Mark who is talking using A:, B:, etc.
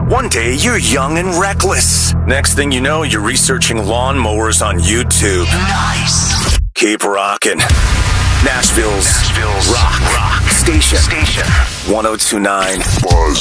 A: One day, you're young and reckless. Next thing you know, you're researching lawnmowers on YouTube.
B: Nice.
A: Keep rocking. Nashville's rock station. 1029 Buzz.